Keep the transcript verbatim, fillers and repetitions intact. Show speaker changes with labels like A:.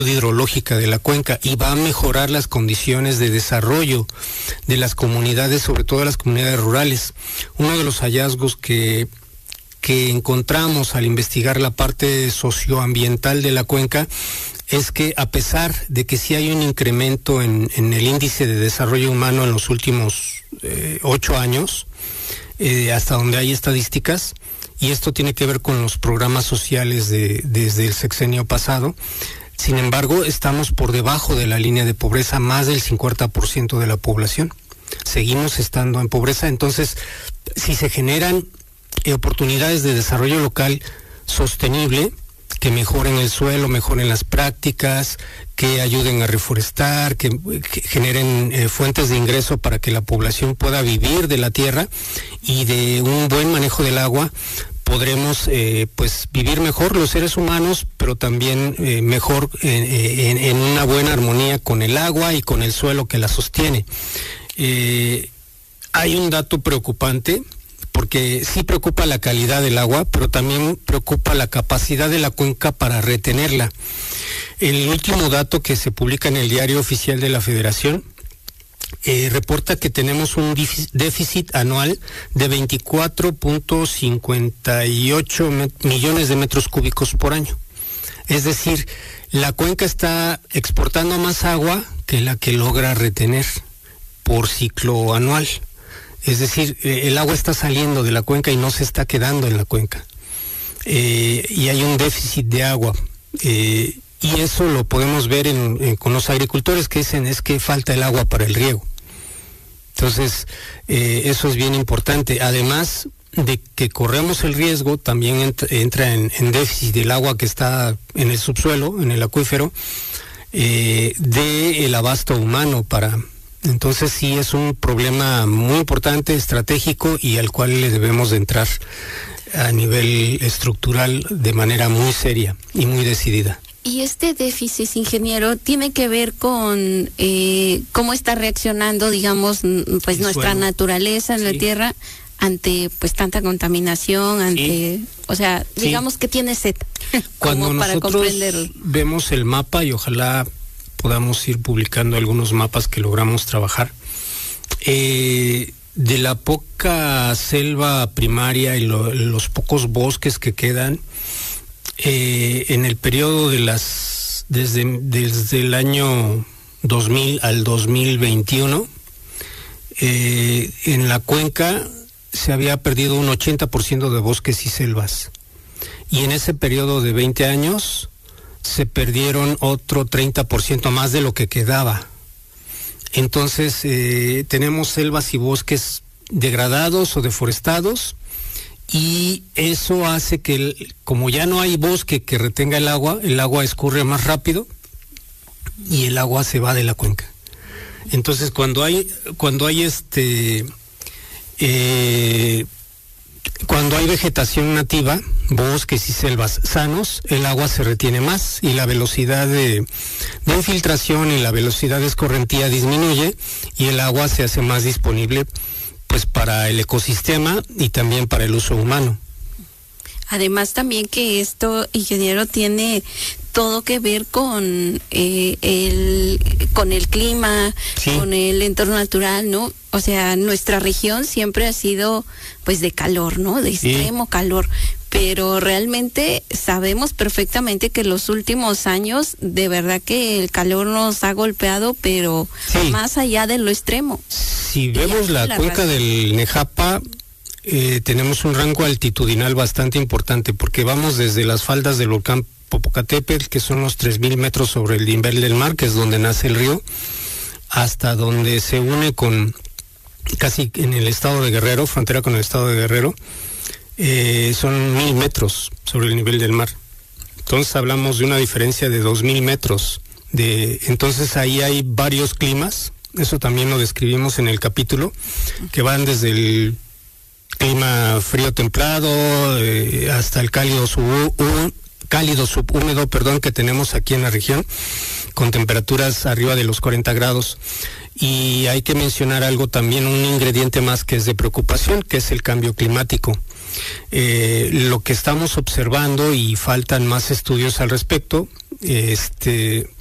A: hidrológica de la cuenca y va a mejorar las condiciones de desarrollo de las comunidades, sobre todo las comunidades rurales. Uno de los hallazgos que, que encontramos al investigar la parte socioambiental de la cuenca es que, a pesar de que sí hay un incremento en, en el índice de desarrollo humano en los últimos eh, ocho años, eh, hasta donde hay estadísticas, y esto tiene que ver con los programas sociales de, desde el sexenio pasado. Sin embargo, estamos por debajo de la línea de pobreza, más del cincuenta por ciento de la población. Seguimos estando en pobreza. Entonces, si se generan eh, oportunidades de desarrollo local sostenible, que mejoren el suelo, mejoren las prácticas, que ayuden a reforestar, que, que generen eh, fuentes de ingreso para que la población pueda vivir de la tierra y de un buen manejo del agua, podremos eh, pues vivir mejor los seres humanos, pero también eh, mejor eh, en, en una buena armonía con el agua y con el suelo que la sostiene. Eh, hay un dato preocupante, porque sí preocupa la calidad del agua, pero también preocupa la capacidad de la cuenca para retenerla. El último dato que se publica en el Diario Oficial de la Federación eh, reporta que tenemos un déficit anual de veinticuatro punto cincuenta y ocho millones de metros cúbicos por año. Es decir, la cuenca está exportando más agua que la que logra retener por ciclo anual. Es decir, eh, el agua está saliendo de la cuenca y no se está quedando en la cuenca. Eh, y hay un déficit de agua. Eh, y eso lo podemos ver en, en, con los agricultores que dicen es que falta el agua para el riego. Entonces, eh, eso es bien importante. Además de que corremos el riesgo, también entra, entra en, en déficit el agua que está en el subsuelo, en el acuífero, eh, del abasto humano para... Entonces sí es un problema muy importante, estratégico, y al cual le debemos de entrar a nivel estructural de manera muy seria y muy decidida.
B: Y este déficit, ingeniero, tiene que ver con eh, cómo está reaccionando, digamos, pues el nuestra suelo. naturaleza en sí. la tierra ante pues tanta contaminación, ante, sí. o sea, digamos sí. que tiene sed.
A: Cuando
B: como para
A: nosotros
B: comprenderlo.
A: Vemos el mapa, y ojalá podamos ir publicando algunos mapas que logramos trabajar, eh, de la poca selva primaria y lo, los pocos bosques que quedan, eh, en el periodo de las, desde, desde el año dos mil al dos mil veintiuno, eh, en la cuenca se había perdido un ochenta por ciento de bosques y selvas, y en ese periodo de veinte años se perdieron otro treinta por ciento más de lo que quedaba. Entonces eh, tenemos selvas y bosques degradados o deforestados, y eso hace que, el, como ya no hay bosque que retenga el agua, el agua escurre más rápido y el agua se va de la cuenca. Entonces cuando hay cuando hay este eh, cuando hay vegetación nativa, bosques y selvas sanos, el agua se retiene más y la velocidad de, de infiltración y la velocidad de escorrentía disminuye, y el agua se hace más disponible pues para el ecosistema y también para el uso humano.
B: Además también que esto, ingeniero, tiene todo que ver con eh, el con el clima, sí. con el entorno natural, ¿no? O sea, nuestra región siempre ha sido pues de calor, ¿no? De extremo sí. calor, pero realmente sabemos perfectamente que los últimos años de verdad que el calor nos ha golpeado, pero sí. más allá de lo extremo.
A: Si vemos la, la cuenca razón. del Nejapa, eh, tenemos un rango altitudinal bastante importante, porque vamos desde las faldas del volcán Popocatépetl, que son los tres mil metros sobre el nivel del mar, que es donde nace el río, hasta donde se une con, casi en el estado de Guerrero, frontera con el estado de Guerrero, eh, son mil metros sobre el nivel del mar. Entonces hablamos de una diferencia de dos mil metros. De, entonces ahí hay varios climas, eso también lo describimos en el capítulo, que van desde el clima frío templado eh, hasta el cálido sub cálido subhúmedo, perdón, que tenemos aquí en la región, con temperaturas arriba de los cuarenta grados. Y hay que mencionar algo también, un ingrediente más que es de preocupación, que es el cambio climático. Eh, lo que estamos observando, y faltan más estudios al respecto, este